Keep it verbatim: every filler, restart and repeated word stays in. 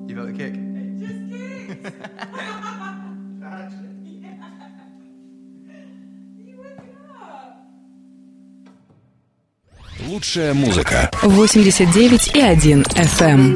You felt the kick? It just kicked. Лучшая музыка. восемьдесят девять и один эф эм.